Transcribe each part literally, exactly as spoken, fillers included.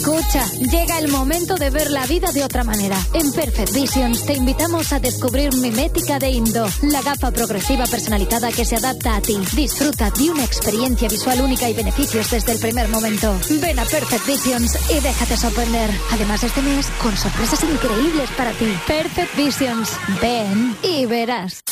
Escucha, llega el momento de ver la vida de otra manera. En Perfect Visions te invitamos a descubrir Mimética de Indo, la gafa progresiva personalizada que se adapta a ti. Disfruta de una experiencia visual única y beneficios desde el primer momento. Ven a Perfect Visions y déjate sorprender. Además, este mes, con sorpresas increíbles para ti. Perfect Visions. Ven y verás.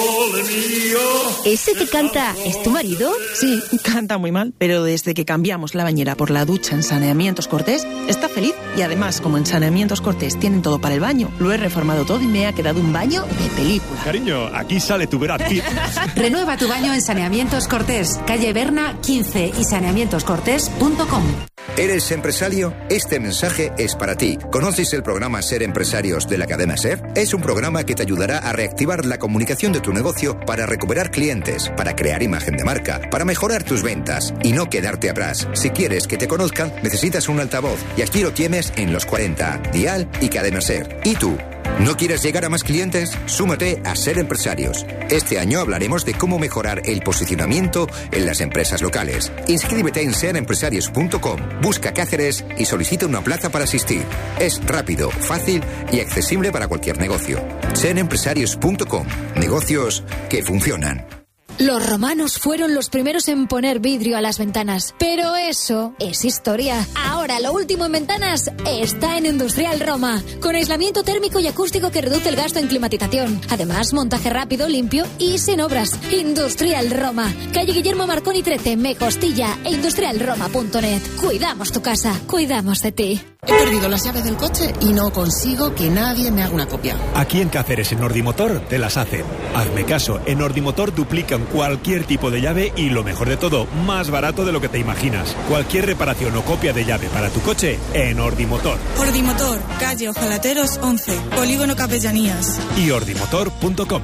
¿Ese que canta es tu marido? Sí, canta muy mal, pero desde que cambiamos la bañera por la ducha en Saneamientos Cortés, está feliz. Y además, como en Saneamientos Cortés tienen todo para el baño, lo he reformado todo y me ha quedado un baño de película. Cariño, aquí sale tu Brad Pitt. Renueva tu baño en Saneamientos Cortés, calle Berna quince y saneamientos cortés punto com. ¿Eres empresario? Este mensaje es para ti. ¿Conoces el programa Ser Empresarios de la cadena SER? Es un programa que te ayudará a reactivar la comunicación de tu negocio para recuperar clientes, para crear imagen de marca, para mejorar tus ventas y no quedarte atrás. Si quieres que te conozcan, necesitas un altavoz y aquí lo tienes en Los cuarenta, Dial y Cadena SER. ¿Y tú? ¿No quieres llegar a más clientes? Súmate a Ser Empresarios. Este año hablaremos de cómo mejorar el posicionamiento en las empresas locales. Inscríbete en ser empresarios punto com, busca Cáceres y solicita una plaza para asistir. Es rápido, fácil y accesible para cualquier negocio. ser empresarios punto com. Negocios que funcionan. Los romanos fueron los primeros en poner vidrio a las ventanas, pero eso es historia. Ahora lo último en ventanas está en Industrial Roma, con aislamiento térmico y acústico que reduce el gasto en climatización. Además, montaje rápido, limpio y sin obras. Industrial Roma, calle Guillermo Marconi trece, Mejostilla e industrial roma punto net. Cuidamos tu casa, cuidamos de ti. He perdido las llaves del coche y no consigo que nadie me haga una copia. Aquí en Cáceres, en Ordimotor, te las hacen. Hazme caso, en Ordimotor duplican cualquier tipo de llave y, lo mejor de todo, más barato de lo que te imaginas. Cualquier reparación o copia de llave para tu coche, en Ordimotor. Ordimotor, calle Ojalateros once, Polígono Capellanías. Y ordimotor punto com.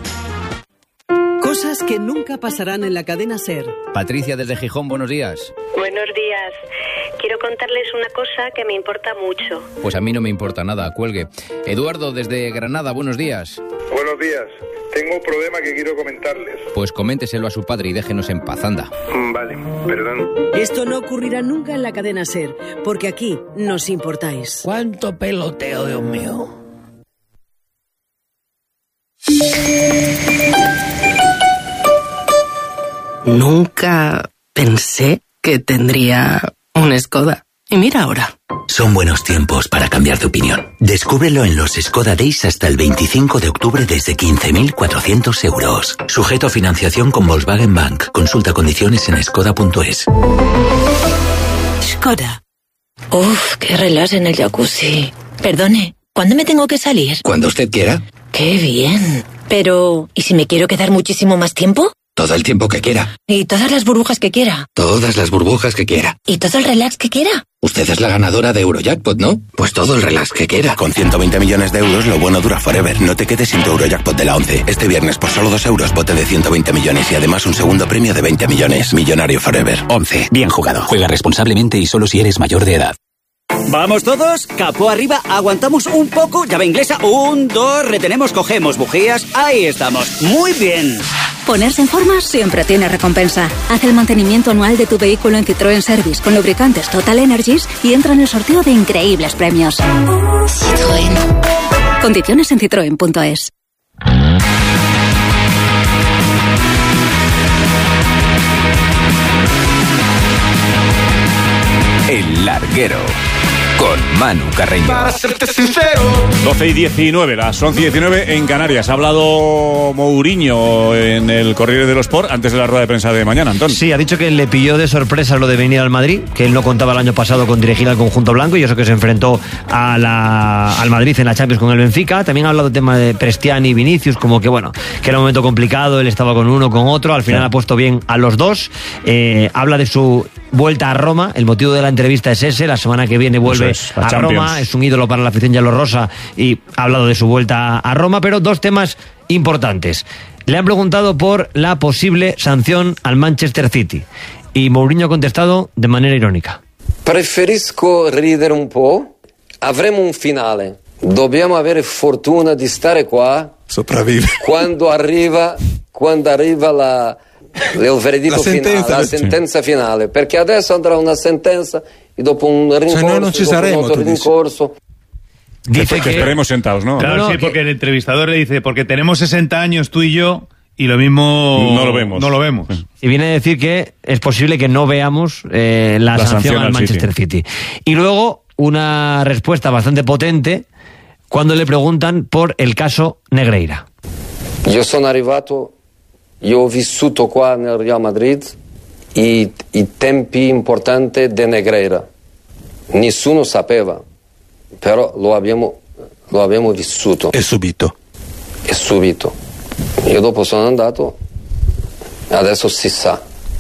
Cosas que nunca pasarán en la cadena SER. Patricia desde Gijón, buenos días. Buenos días. Quiero contarles una cosa que me importa mucho. Pues a mí no me importa nada, cuelgue. Eduardo desde Granada, buenos días. Buenos días. Tengo un problema que quiero comentarles. Pues coménteselo a su padre y déjenos en paz, anda. Vale, perdón. Esto no ocurrirá nunca en la cadena SER, porque aquí nos importáis. ¡Cuánto peloteo, Dios mío! Nunca pensé que tendría un Skoda. Y mira ahora. Son buenos tiempos para cambiar de opinión. Descúbrelo en los Skoda Days hasta el veinticinco de octubre desde quince mil cuatrocientos euros. Sujeto a financiación con Volkswagen Bank. Consulta condiciones en skoda punto es. Skoda. Uf, qué relax en el jacuzzi. Perdone, ¿cuándo me tengo que salir? Cuando usted quiera. Qué bien. Pero, ¿y si me quiero quedar muchísimo más tiempo? Todo el tiempo que quiera. ¿Y todas las burbujas que quiera? Todas las burbujas que quiera. ¿Y todo el relax que quiera? Usted es la ganadora de Eurojackpot, ¿no? Pues todo el relax que quiera. Con ciento veinte millones de euros, lo bueno dura forever. No te quedes sin tu Eurojackpot de la once. Este viernes, por solo dos euros, bote de ciento veinte millones y además un segundo premio de veinte millones. Millonario forever. once. Bien jugado. Juega responsablemente y solo si eres mayor de edad. ¿Vamos todos? Capó arriba, aguantamos un poco, llave inglesa, un, dos, retenemos, cogemos bujías, ahí estamos, muy bien. Ponerse en forma siempre tiene recompensa. Haz el mantenimiento anual de tu vehículo en Citroën Service con lubricantes Total Energies y entra en el sorteo de increíbles premios. Citroën. Condiciones en citroen punto es. El Larguero, con Manu Carreño. Para serte sincero. doce y diecinueve, las once y diecinueve en Canarias. Ha hablado Mourinho en el Corriere dello Sport antes de la rueda de prensa de mañana, Antón. Sí, ha dicho que le pilló de sorpresa lo de venir al Madrid, que él no contaba el año pasado con dirigir al conjunto blanco y eso que se enfrentó a la, al Madrid en la Champions con el Benfica. También ha hablado del tema de Prestiani y Vinicius, como que bueno, que era un momento complicado, él estaba con uno, con otro, al final sí. Ha puesto bien a los dos. Eh, habla de su vuelta a Roma, el motivo de la entrevista es ese, la semana que viene vuelve es, a, a Roma, es un ídolo para la afición yalorrosa y ha hablado de su vuelta a Roma, pero dos temas importantes. Le han preguntado por la posible sanción al Manchester City y Mourinho ha contestado de manera irónica. Preferisco ridere un po', avremo un finale, dobbiamo avere fortuna di stare qua. Sopravvive. Quando arriva, quando arriva la, il veredetto finale, la sentenza sì. finale, perché adesso andrà una sentenza e dopo un rincorso, o sea, no, no ci dopo saremo, un otro rincorso. Dice que, que esperemos sentados, ¿no? Claro, no, sí, que... porque el entrevistador le dice, porque tenemos sesenta años tú y yo, y lo mismo no lo vemos. No lo vemos. Y viene a decir que es posible que no veamos eh, la, la sanción, sanción al Manchester City. City. Y luego una respuesta bastante potente cuando le preguntan por el caso Negreira. Io sono arrivato, io ho vissuto qua nel Real Madrid i, i tempi importanti di Negreira. Nessuno sapeva, però lo abbiamo, lo abbiamo vissuto. E subito. E subito. Io dopo sono andato, adesso si sa.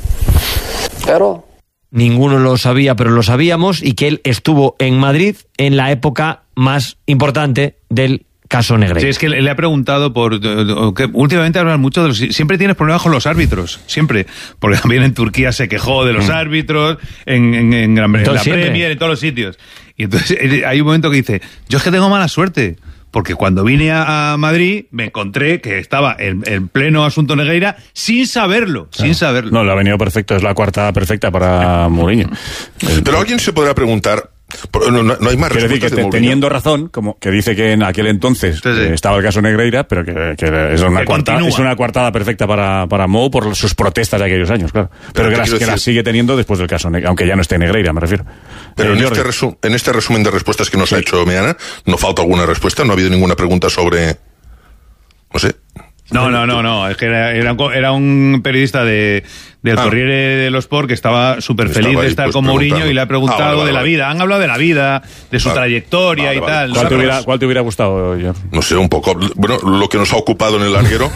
Pero... Ninguno lo sabía, pero lo sabíamos, y que él estuvo en Madrid en la época más importante del caso Negreira. Sí, es que le ha preguntado por... que últimamente hablan mucho de los... Siempre tienes problemas con los árbitros, siempre. Porque también en Turquía se quejó de los mm. árbitros, en, en, en, Gran, en la siempre. Premier, en todos los sitios. Y entonces hay un momento que dice, yo es que tengo mala suerte, porque cuando vine a, a Madrid me encontré que estaba en, en pleno asunto Negreira sin saberlo, claro. sin saberlo. No, le ha venido perfecto, es la cuarta perfecta para Mourinho. Pero alguien se podrá preguntar... No, no, no hay más respuestas decir que de teniendo razón, como que dice que en aquel entonces sí, sí. Eh, estaba el caso Negreira, pero que, que es, una que cuarta, es una coartada perfecta para, para Mou por sus protestas de aquellos años, claro. Pero, pero que, las, que las sigue teniendo después del caso Negreira, aunque ya no esté Negreira, me refiero. Pero eh, en, este resu- en este resumen de respuestas que nos sí. ha hecho Meana, ¿no falta alguna respuesta? ¿No ha habido ninguna pregunta sobre... no sé... No, no, no, no, es que era, era, era un periodista de del ah. Corriere dello Sport que estaba súper feliz de estar pues con Mourinho y le ha preguntado ah, vale, vale, de la vale. vida. Han hablado de la vida, de su vale. trayectoria vale, y vale. tal. ¿Cuál, te hubiera, ¿Cuál te hubiera gustado, George? No sé, un poco. Bueno, lo que nos ha ocupado en el larguero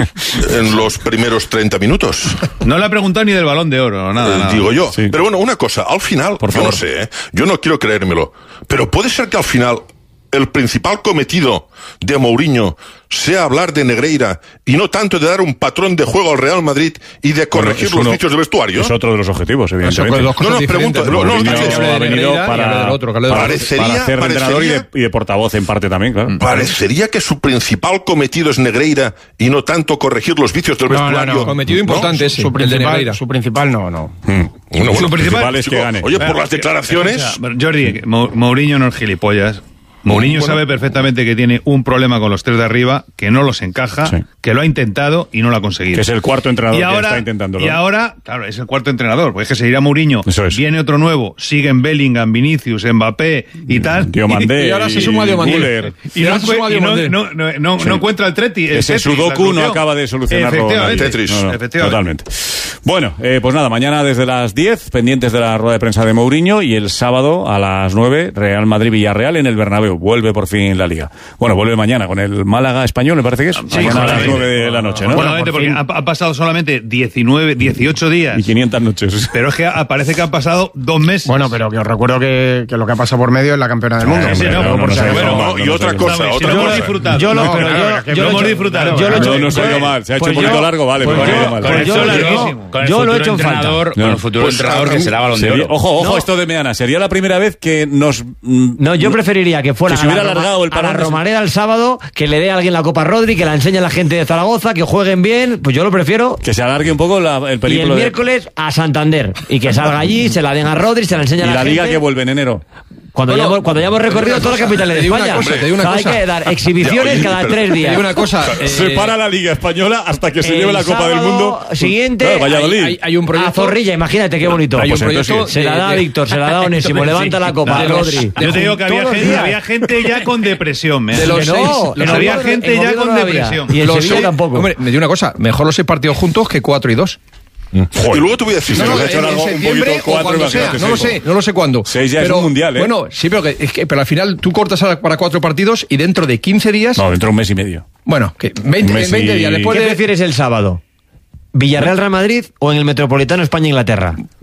en los primeros treinta minutos. No le ha preguntado ni del Balón de Oro, nada. Eh, nada. Digo yo. Sí. Pero bueno, una cosa, al final, Por yo favor. no sé, ¿eh? yo no quiero creérmelo, pero puede ser que al final el principal cometido de Mourinho sea hablar de Negreira y no tanto de dar un patrón de juego al Real Madrid y de corregir bueno, los vicios de vestuario. Es otro de los objetivos, evidentemente. No, no, pregunto. No, no, ha venido para, otro, para, parecería, para hacer de entrenador y de, y de portavoz en parte también, claro. Parecería que su principal cometido es Negreira y no tanto corregir los vicios del vestuario. No, no, no. Cometido importante ese, su principal, el de Negreira. Su principal no, no. Hmm. Bueno, bueno, su principal es que gane. Oye, por las declaraciones... Jordi, Mourinho no es gilipollas. Mourinho bueno. sabe perfectamente que tiene un problema con los tres de arriba, que no los encaja, sí. que lo ha intentado y no lo ha conseguido. Que es el cuarto entrenador y ahora, que está intentándolo. Y ahora, claro, es el cuarto entrenador, porque es que se irá Mourinho, es. viene otro nuevo, siguen Bellingham, Vinicius, Mbappé y tal. Diomandé. Y, y ahora se suma Diomandé. Y, no, y no, no, no, no, sí. no encuentra el Treti. El Ese Tetris, Sudoku no acaba de solucionarlo. Efectivamente. Tetris. No, no, Efectivamente. Totalmente. Bueno, eh, pues nada, mañana desde las diez, pendientes de la rueda de prensa de Mourinho, y el sábado a las nueve, Real Madrid-Villarreal en el Bernabéu. Vuelve por fin la Liga. Bueno, vuelve mañana con el Málaga Español, me parece que es. Sí, mañana a las nueve de la noche, ¿no? Bueno, porque ha, ha pasado solamente diecinueve, dieciocho días. Y quinientas noches. Pero es que parece que han pasado dos meses. Bueno, pero que os recuerdo que, que lo que ha pasado por medio es la campeona del mundo. Sí, sí, no, no, no, no, bueno, no, y otra cosa, no, otra lo cosa. hemos disfrutado. Yo lo, no, pero claro, yo, yo lo hemos disfrutado. Yo lo he hecho, no, no se ha ido mal, se ha hecho un poquito largo, vale, pero no ha ido mal. Con el yo, larguísimo. Con el yo lo he futuro hecho en falta. Con el futuro Pues, entrenador que será Balón de Oro. Ojo, ojo, esto de Meana, sería la primera vez que nos... No, yo preferiría que fuera que se hubiera alargado el a la parón. Romareda el sábado, que le dé a alguien la Copa Rodri, que la enseñe a la gente de Zaragoza, que jueguen bien, pues yo lo prefiero. Que se alargue un poco la, el periplo. Y el de... miércoles a Santander, y que salga allí, se la den a Rodri, se la enseñe a la, y la gente. Liga que vuelve en enero. Cuando, bueno, ya hemos, cuando ya hemos recorrido todas las capitales de España, cosa, te digo una hay cosa. que dar exhibiciones Oye, cada pero, tres días. Te digo una cosa. Eh, se para la Liga Española hasta que se lleve la Copa del Mundo. Siguiente, claro, Valladolid. Hay, hay, hay un proyecto. A Zorrilla, imagínate qué bonito. Hay un pues proyecto se la da a Víctor, se la da a Onésimo, levanta la copa a Rodri. Yo te digo que había gente, había gente ya con depresión. De los no, seis, los había gente ya con depresión. Y en los Sevilla seis, tampoco. Hombre, me dio una cosa. Mejor los seis partidos juntos que cuatro y dos. Joder. Y luego te voy a decir, no, se no, nos ha hecho en, algo en septiembre un o cuando sea, no lo sé, no lo sé cuándo. Seis ya pero, es un mundial, ¿eh? Bueno, sí, pero, que, es que, pero al final tú cortas para cuatro partidos y dentro de quince días... No, dentro de un mes y medio. Bueno, que veinte, mes veinte días después ¿Qué de... prefieres el sábado? ¿Villarreal Real Madrid o en el Metropolitano España-Inglaterra?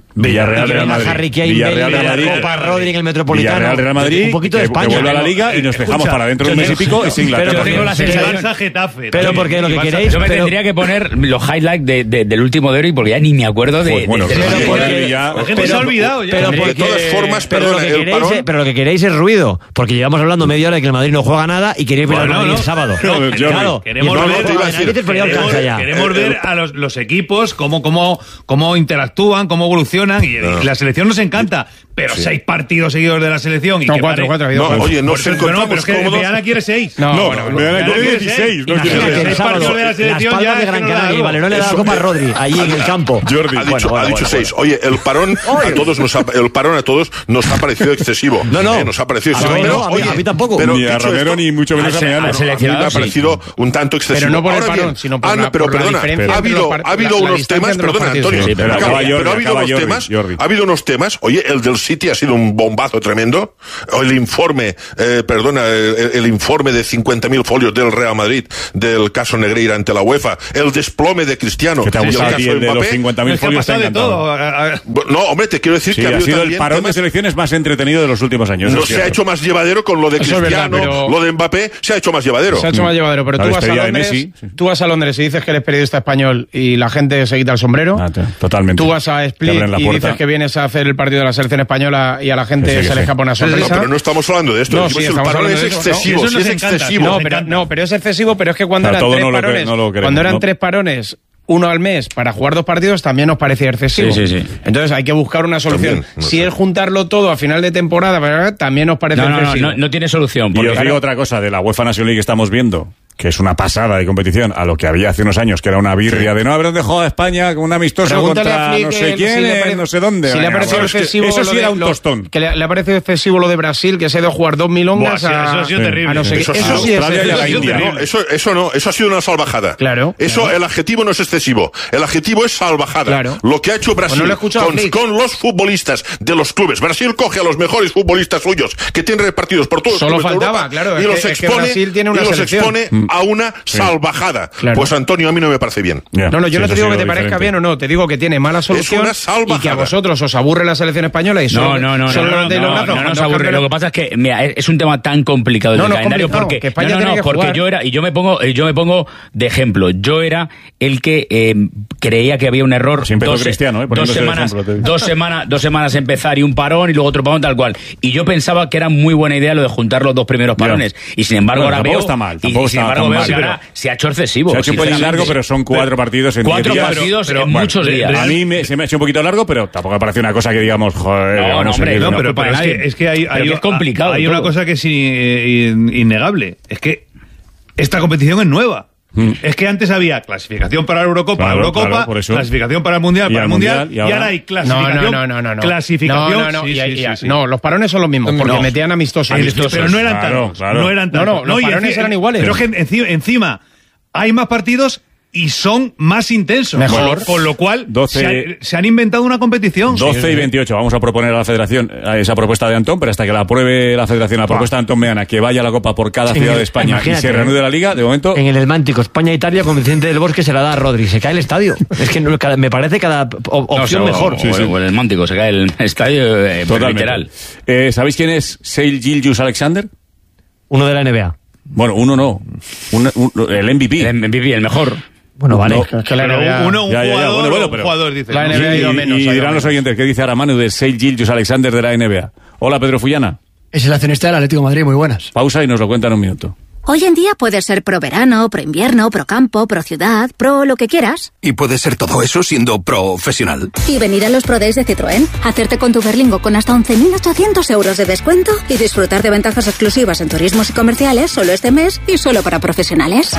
Villarreal, Real Madrid. Harry Kane, Villarreal, Real Madrid. Copa Rodri en el Metropolitano. Villarreal, Real Madrid. Un poquito de España. Que vuelva a la Liga y nos dejamos para dentro de un mes y pico y sin Inglaterra. Yo tengo la sensación Barça, Getafe. Pero porque lo que queréis... Yo me pero... tendría que poner los highlights de, de, del último de Ori porque ya ni me acuerdo de... Pues bueno, de, de, pero de, porque de, de, ya, la gente se ha olvidado ya. Pero de porque, todas formas, pero, perdona, lo que el queréis parón... es, pero lo que queréis es ruido. Porque llevamos hablando media hora de que el Madrid no juega nada y queréis ver Bueno, al Madrid no, el sábado. no, Claro. Queremos y ver, no, te iba a decir, queremos, ya. queremos ver a los, los equipos cómo, cómo, cómo interactúan, cómo evolucionan y, No. y la selección nos encanta, pero Sí. seis partidos seguidos de la selección y No, que cuatro, vale- cuatro, ha habido No, cuatro. oye, no Por se eso- no, pero encontramos es que cómodos. Meana quiere seis. No, No, bueno, Meana Meana quiere quiere dieciséis. No Imagínate, quiere el seis sábado, partidos de la las selección palmas ya de es que Gran no da Canaria y algo. Valerón le da la Eso- Copa Rodri, allí en el campo. Jordi. Ha dicho, Bueno, bueno, ha dicho bueno, seis. Oye, el parón a todos nos ha, el parón a todos nos ha parecido excesivo. No, no. Eh, nos ha parecido A excesivo. mí no, Pero, a mí- oye, a mí tampoco. pero Ni a dicho Romero esto, ni mucho menos a al- Meana. al a mí seleccionado, me ha sí. parecido un tanto excesivo. Pero no por el Ahora parón, bien, sino por Ana, la- pero por la perdona, diferencia ha entre habido, los par- ha habido la- la unos distancia temas, entre los perdona, partidos. Antonio, Sí, pero acaba, acaba Jordi, pero ha habido acaba unos Jordi, temas, Jordi. ha habido unos temas, oye, el del City ha sido un bombazo tremendo, o el informe, eh, perdona, el, el informe de cincuenta mil folios del Real Madrid, del caso Negreira ante la UEFA, el desplome de Cristiano, Que te ha y el gustado a caso ti el de los Mbappé. cincuenta mil Es que ha folios. Te ha pasado de encantado. todo. A- a- No, hombre, te quiero decir Sí, que ha ha habido sido el también parón de temas- selecciones más entretenido de los últimos años. no es se ha cierto. hecho más llevadero con lo de Eso es verdad, Cristiano, pero- lo de Mbappé, se ha hecho más llevadero. Se ha hecho más llevadero, pero La tú vas, a despedida de Londres, Messi. tú vas a Londres y dices que eres periodista español y la gente se quita el sombrero. Ah, te- totalmente. Tú vas a Te Split abren la y puerta. dices que vienes a hacer el partido de la selección española y a la gente Que sí, que se le sí. escapa una No, sonrisa. pero no estamos hablando de esto. No, Decimos sí, el estamos parón hablando es de eso, ¿no? excesivo, Y eso sí nos es encanta. excesivo. No, Me pero, encanta. no, pero es excesivo, pero es que cuando Claro, eran todo tres no lo que- parones, no lo queremos, cuando eran ¿no? tres parones, uno al mes para jugar dos partidos, también nos parecía excesivo. Sí, sí, sí. Entonces hay que buscar una solución. También, no si sé. es juntarlo todo a final de temporada, ¿verdad? También nos parece No, no, no, excesivo. no, no tiene solución. Y Porque, os digo claro, otra cosa de la UEFA National League que estamos viendo, que es una pasada de competición a lo que había hace unos años, que era una birria de no haber dejado a España con un amistoso Pregúntale a contra Flick no que sé si quién, le en parece- no sé dónde. Si le ha Venga, parecido bueno, es que excesivo eso lo sí de- era un lo- tostón. Que le, le ha parecido excesivo lo de Brasil, que se ha ido a jugar dos milongas Buah, sí, a, eso ha sido a terrible. no sé qué. Eso Eso, sí, sí es Australia y a la excesivo. India. No, eso, eso no, eso ha sido una salvajada. Claro, Eso, claro. el adjetivo no es excesivo. El adjetivo es salvajada. Claro. Lo que ha hecho Brasil Pues no lo he escuchado, con, Flick. con los futbolistas de los clubes. Brasil coge a los mejores futbolistas suyos que tienen repartidos por todos Solo los clubes de faltaba, Europa, claro, y es los que- es que expone, Brasil tiene una y los selección. expone a una salvajada. Claro. Pues Antonio, a mí no me parece bien. Ya, No, no, yo sí, no te eso digo ha que te sido parezca diferente. bien o no, te digo que tiene mala solución una salvajada. y que a vosotros os aburre la selección española y solo, No, no, no, no, solo no, levantáis no, los no, brazos no cuando nos aburre. campeones- Lo que pasa es que mira, es, es un tema tan complicado el No, del no es calendario complicado, porque que España no, no, tiene no, que porque jugar. yo era y yo me pongo yo me pongo de ejemplo. Yo era el que eh, creía que había un error. Así empezó dos, Cristiano, ¿eh? dos Poniéndose de semanas, ejemplo, te digo. dos semanas, dos semanas empezar y un parón y luego otro parón tal cual. Y yo pensaba que era muy buena idea lo de juntar los dos primeros Ya. parones. Y sin embargo Bueno, ahora tampoco veo está mal, y- tampoco y sin está embargo tan veo mal, que pero- ahora se ha hecho excesivo. Se ha hecho un pelín sinceramente. largo, pero son cuatro partidos en Cuatro diez días. partidos Pero- en bueno, muchos re- días. A mí me- se me ha hecho un poquito largo, pero tampoco me parece una cosa que digamos, joder, No, vamos no, a hombre, seguir, No, no, pero, para pero es, nadie. que, es que hay, Pero hay, que es complicado hay todo. una cosa que es in- in- innegable. Es que esta competición es nueva. Mm. Es que antes había clasificación para la Eurocopa, Claro, Eurocopa, claro, por eso. clasificación para el Mundial, Y para al el Mundial, Mundial, y y ahora- ahora hay No, clasificación. no, no, no, no. Clasificación. No, no, no, sí, y- sí, y- sí, sí. no, los parones son los mismos, porque No. metían amistosos. Amistosos. Pero no eran Claro, tantos. claro. No eran No, tantos. no, los y parones enci- eran iguales. Pero es que enci- encima hay más partidos y son más intensos. Mejor. Con, con lo cual doce se, han, se han inventado una competición. doce y veintiocho. Vamos a proponer a la Federación esa propuesta de Antón, pero hasta que la apruebe la Federación, la propuesta de Antón Meana, que vaya a la Copa por cada En ciudad el- de España y imagínate, se reanude la Liga, de momento... En el Elmántico, España-Italia, con Vicente del Bosque se la da a Rodri. Se cae el estadio. Es que no- cada- me parece cada o- opción No, o- mejor. O, o el Mántico, se cae el estadio eh, Totalmente. literal. Eh, ¿Sabéis quién es Seil Gilgeous Alexander? Uno de la N B A. Bueno, uno no. Un- un- el M V P. El M V P, el mejor. Bueno, vale. No. Es que la Pero N B A uno, un Ya, ya, ya, jugador, bueno, bueno, un pero- jugador, dice. La ¿no? N B A ha ido Y- menos, y ha ido dirán los menos. oyentes, ¿qué dice ahora Manu de Seil Gilgeous Alexander de la N B A? Hola, Pedro Fullana. Es el accionista del Atlético de Madrid, muy buenas. Pausa y nos lo cuenta en un minuto. Hoy en día puedes ser pro verano, pro invierno, pro campo, pro ciudad, pro lo que quieras. Y puede ser todo eso siendo profesional. Y venir a los Pro Days de Citroën, hacerte con tu Berlingo con hasta once mil ochocientos euros de descuento y disfrutar de ventajas exclusivas en turismos y comerciales solo este mes y solo para profesionales.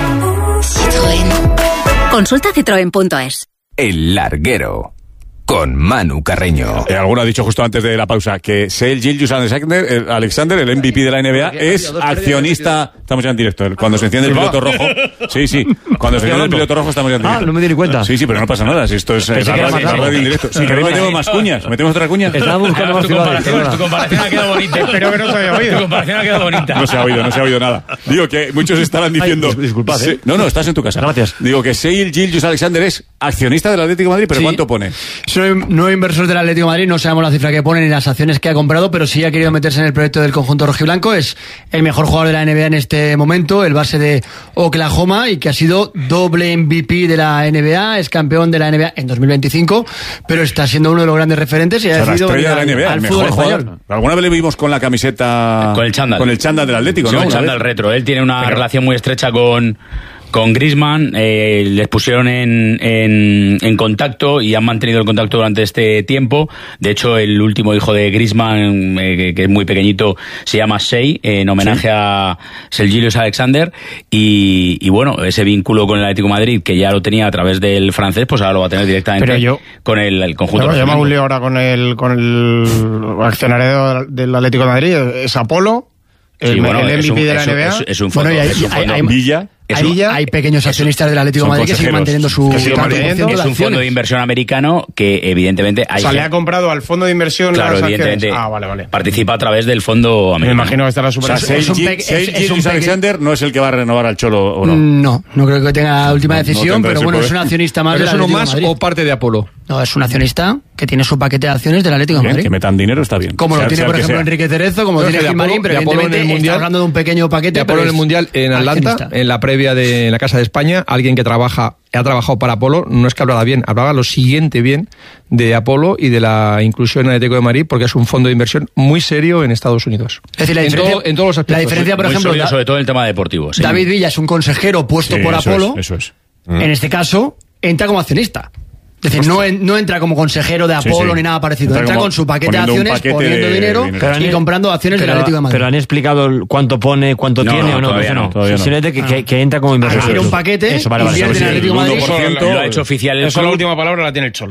Citroën. Consulta citroen punto es. El Larguero. Con Manu Carreño. Eh, alguno ha dicho justo antes de la pausa que Seil Gilgeous Alexander, el Alexander, el M V P de la N B A, es accionista Estamos ya en directo. Cuando se enciende el piloto rojo. Sí, sí. Cuando se enciende el piloto rojo estamos ya en directo. Ah, no me di ni cuenta. Sí, sí, pero no pasa nada. Si esto es eh, la radio, la radio en directo. Si queréis metemos más cuñas. ¿Metemos otra cuña? Estaba buscando más tu comparación, tu comparación ha quedado bonita. Espero que no se haya oído. Tu comparación ha quedado bonita. No se ha oído, no se ha oído nada. Digo que muchos estarán diciendo... Ay, disculpad, ¿eh? Sí, no, no, estás en tu casa. Gracias. Digo que Seil Gilgeous Alexander es accionista del Atlético de Madrid, pero Sí. ¿cuánto pone? Soy nuevo inversor del Atlético de Madrid, no sabemos la cifra que pone ni las acciones que ha comprado, pero sí ha querido meterse en el proyecto del conjunto rojiblanco. Es el mejor jugador de la N B A en este momento, el base de Oklahoma, y que ha sido doble M V P de la N B A, es campeón de la N B A en dos mil veinticinco, pero está siendo uno de los grandes referentes y O ha sea, la decidido estrella de la N B A, al el fútbol mejor español. jugador. ¿Alguna vez le vimos con la camiseta... Con el chándal. Con el chándal del Atlético, Sí, ¿no? el Una chándal vez. retro. Él tiene una relación muy estrecha con... Con Griezmann, eh, les pusieron en, en, en contacto y han mantenido el contacto durante este tiempo. De hecho, el último hijo de Griezmann, eh, que, que es muy pequeñito, se llama Shea, eh, en homenaje sí. a Seil Gilgeous Alexander. Y, y bueno, ese vínculo con el Atlético de Madrid, que ya lo tenía a través del francés, pues ahora lo va a tener directamente Pero yo, con el, el conjunto. Pero llama un lío ahora con el, con el accionario del Atlético de Madrid, es Apolo. El, sí, bueno, el M V P un, de la es, N B A. Es, es un fondo, bueno, y hay, es un fondo. hay, hay, Villa. Hay, hay pequeños accionistas del Atlético de Madrid que siguen manteniendo su... Que siguen manteniendo. Es un fondo de inversión americano que evidentemente... Hay o sea, le ha comprado al fondo de inversión claro, las evidentemente. acciones. Ah, vale, vale. Participa a través del fondo americano. Me imagino que estará súper... O sea, Seil Gilgeous Alexander no es el que va a renovar al Cholo, ¿o no? No, no creo que tenga la última No, decisión, no pero bueno, es un accionista más ¿Pero del es uno Atlético de más Madrid. o parte de Apolo? No, es un accionista que tiene su paquete de acciones del Atlético de Bien, Madrid. que metan dinero está bien. Como sea, lo tiene, sea por que ejemplo, sea. Enrique Cerezo, como No, lo tiene de Gilmarín, Apolo- pero de Apolo en el evidentemente Mundial- está hablando de un pequeño paquete. De Apolo pero en el es Mundial en Atlanta, accionista. en la previa de en la Casa de España, alguien que trabaja, ha trabajado para Apolo, no es que hablara bien, hablaba lo siguiente bien de Apolo y de la inclusión en el Atlético de Madrid, porque es un fondo de inversión muy serio en Estados Unidos. Es decir, la en, diferencia, todo- en todos los aspectos. La diferencia, por Muy ejemplo, sólido, da- sobre todo en el tema deportivo. Sí. David Villa es un consejero puesto Sí, por eso Apolo. es, eso es. En este caso, entra como accionista. Es decir, no, en- no entra como consejero de Sí, Apolo sí. ni nada parecido. Entra Entra como con su paquete de poniendo un acciones, paquete poniendo de dinero, dinero. Pero han- y comprando acciones pero, del Atlético de Madrid. pero han explicado el cuánto pone, cuánto No, tiene no, o no. todavía Eso no, todavía no. Simplemente que, que, que entra como inversor. Adquiere un paquete, Eso, vale, vale, invierte en el sí, Atlético de el Madrid. uno por ciento Lo ha hecho oficial el Eso la club. última palabra la tiene el Cholo.